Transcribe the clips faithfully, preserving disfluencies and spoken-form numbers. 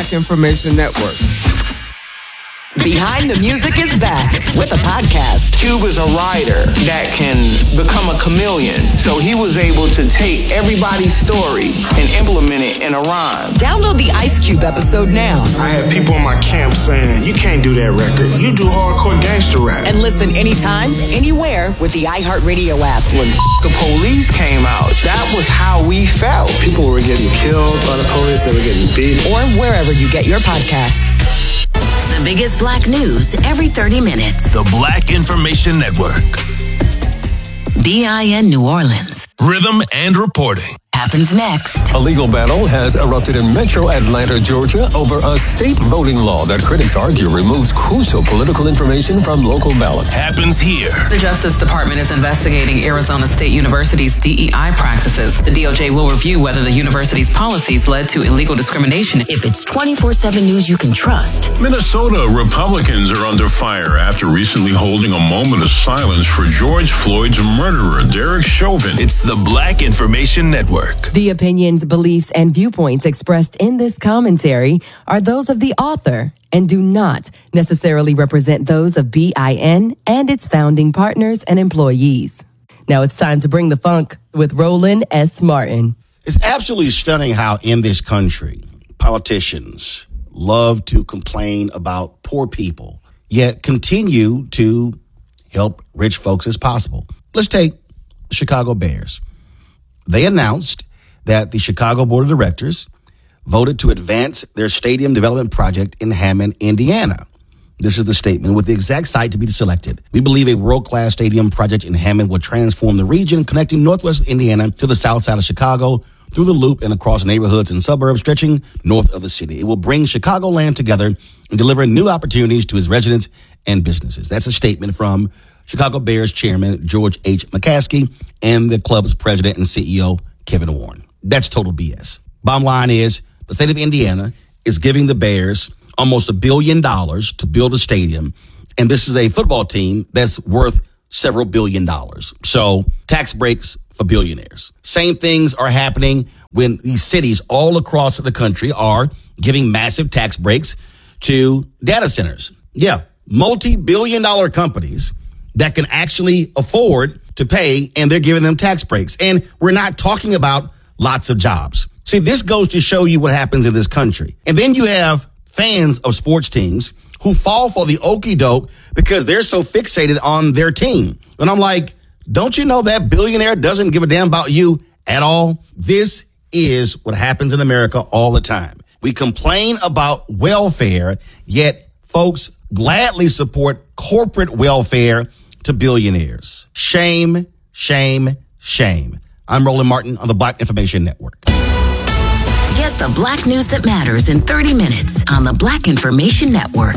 Black Information Network. Behind the Music is back with a podcast. Cube is a writer that can become a chameleon. So he was able to take everybody's story and implement it in a rhyme. Download the Ice Cube episode now. I had people in my camp saying, you can't do that record. You do hardcore gangster rap. And listen anytime, anywhere with the iHeartRadio app. When the police came out, that was how we felt. People were getting killed by the police. They were getting beat. Or wherever you get your podcasts. The biggest black news every thirty minutes. The Black Information Network. B I N New Orleans. Rhythm and reporting. Happens next. A legal battle has erupted in metro Atlanta, Georgia over a state voting law that critics argue removes crucial political information from local ballots. Happens here. The Justice Department is investigating Arizona State University's D E I practices. The D O J will review whether the university's policies led to illegal discrimination. If it's twenty-four seven news you can trust. Minnesota Republicans are under fire after recently holding a moment of silence for George Floyd's murderer, Derek Chauvin. It's the Black Information Network. The opinions, beliefs, and viewpoints expressed in this commentary are those of the author and do not necessarily represent those of B I N and its founding partners and employees. Now it's time to bring the funk with Roland S. Martin. It's absolutely stunning how in this country, politicians love to complain about poor people, yet continue to help rich folks as possible. Let's take the Chicago Bears. They announced that the Chicago Board of Directors voted to advance their stadium development project in Hammond, Indiana. This is the statement. With the exact site to be selected, we believe a world-class stadium project in Hammond will transform the region, connecting northwest Indiana to the south side of Chicago through the loop and across neighborhoods and suburbs stretching north of the city. It will bring Chicagoland together and deliver new opportunities to its residents and businesses. That's a statement from Chicago Bears chairman George H. McCaskey and the club's president and C E O, Kevin Warren. That's total B S. Bottom line is the state of Indiana is giving the Bears almost a billion dollars to build a stadium. And this is a football team that's worth several billion dollars. So tax breaks for billionaires. Same things are happening when these cities all across the country are giving massive tax breaks to data centers. Yeah, multi-billion dollar companies that can actually afford to pay, and they're giving them tax breaks. And we're not talking about lots of jobs. See, this goes to show you what happens in this country. And then you have fans of sports teams who fall for the okie doke because they're so fixated on their team. And I'm like, don't you know that billionaire doesn't give a damn about you at all? This is what happens in America all the time. We complain about welfare, yet folks gladly support corporate welfare to billionaires. Shame, shame, shame. I'm Roland Martin on the Black Information Network. Get the black news that matters in thirty minutes on the Black Information Network.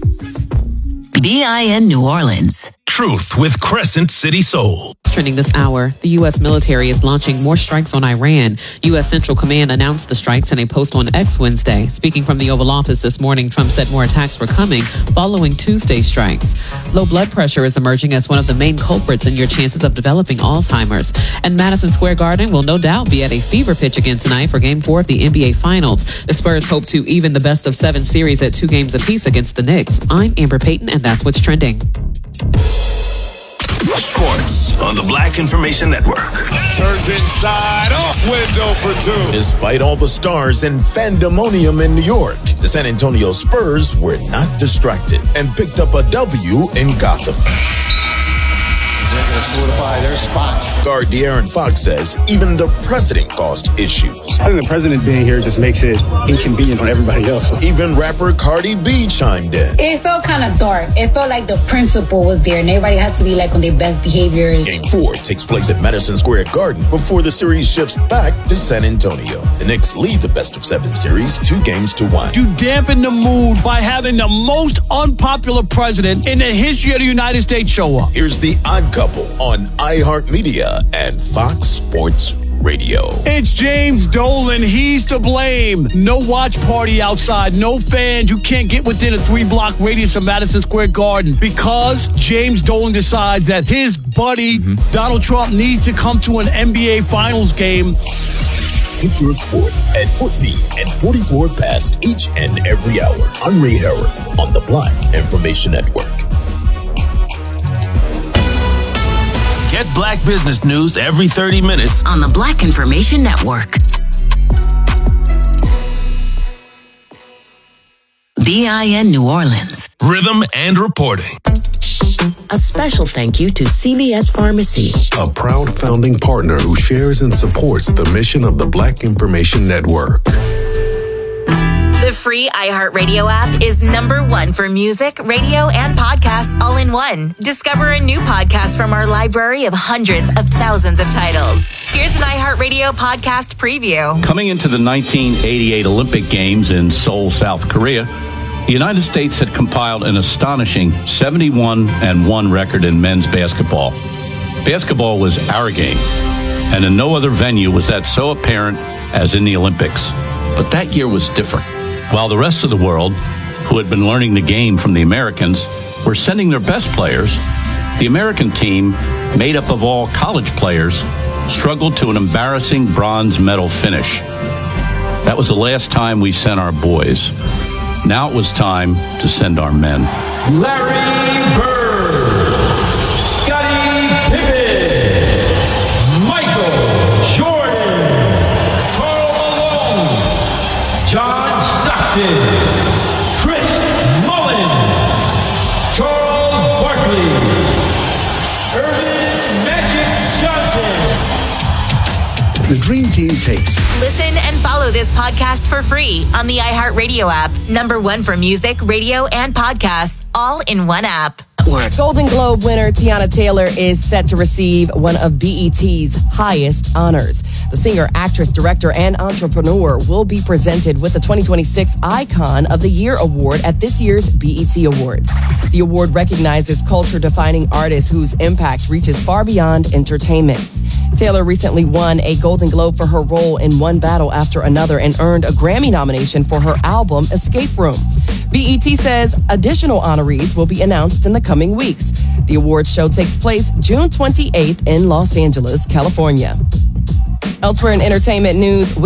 B I N New Orleans. Truth with Crescent City Soul. Trending this hour, the U S military is launching more strikes on Iran. U S Central Command announced the strikes in a post on X Wednesday. Speaking from the Oval Office this morning, Trump said more attacks were coming following Tuesday's strikes. Low blood pressure is emerging as one of the main culprits in your chances of developing Alzheimer's. And Madison Square Garden will no doubt be at a fever pitch again tonight for Game four of the N B A Finals. The Spurs hope to even the best of seven series at two games apiece against the Knicks. I'm Amber Payton, and that's what's trending. Sports on the Black Information Network. Turns inside, off window for two. Despite all the stars and fandemonium in New York, the San Antonio Spurs were not distracted and picked up a W in Gotham. They're going to solidify their spot. Guard De'Aaron Fox says even the president caused issues. I think the president being here just makes it inconvenient on everybody else. Even rapper Cardi B chimed in. It felt kind of dark. It felt like the principal was there and everybody had to be like on their best behaviors. Game four takes place at Madison Square Garden before the series shifts back to San Antonio. The Knicks lead the best of seven series two games to one. You dampen the mood by having the most unpopular president in the history of the United States show up. Here's the Odd Couple on iHeartMedia and Fox Sports Radio. It's James Dolan. He's to blame. No watch party outside. No fans. You can't get within a three-block radius of Madison Square Garden because James Dolan decides that his buddy, mm-hmm. Donald Trump, needs to come to an N B A Finals game. Get your sports at fourteen and forty-four past each and every hour. I'm Ray Harris on the Black Information Network. Get Black business news every thirty minutes on the Black Information Network. B I N New Orleans. Rhythm and reporting. A special thank you to C V S Pharmacy, a proud founding partner who shares and supports the mission of the Black Information Network. The free iHeartRadio app is number one for music, radio, and podcasts all in one. Discover a new podcast from our library of hundreds of thousands of titles. Here's an iHeartRadio podcast preview. Coming into the nineteen eighty-eight Olympic Games in Seoul, South Korea, the United States had compiled an astonishing seventy-one and one record in men's basketball. Basketball was our game, and in no other venue was that so apparent as in the Olympics. But that year was different. While the rest of the world, who had been learning the game from the Americans, were sending their best players, the American team, made up of all college players, struggled to an embarrassing bronze medal finish. That was the last time we sent our boys. Now it was time to send our men. Larry Bird, Scottie Pippen, Michael Jordan, Karl Malone, John Stockton, Chris Mullin, Charles Barkley, Earvin Magic Johnson. The Dream Team tapes. Listen and follow this podcast for free on the iHeartRadio app. Number one for music, radio, and podcasts, all in one app. Golden Globe winner Tiana Taylor is set to receive one of B E T's highest honors. The singer, actress, director, and entrepreneur will be presented with the twenty twenty-six Icon of the Year award at this year's B E T Awards. The award recognizes culture-defining artists whose impact reaches far beyond entertainment. Taylor recently won a Golden Globe for her role in One Battle After Another and earned a Grammy nomination for her album Escape Room. B E T says additional honorees will be announced in the coming weeks. The awards show takes place June twenty-eighth in Los Angeles, California. Elsewhere in entertainment news,